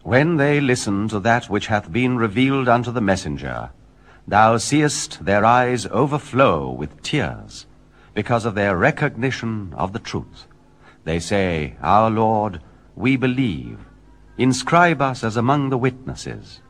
When they listen to that which hath been revealed unto the messenger, thou seest their eyes overflow with tears, because of their recognition of the truth. They say, Our Lord, we believe. Inscribe us as among the witnesses.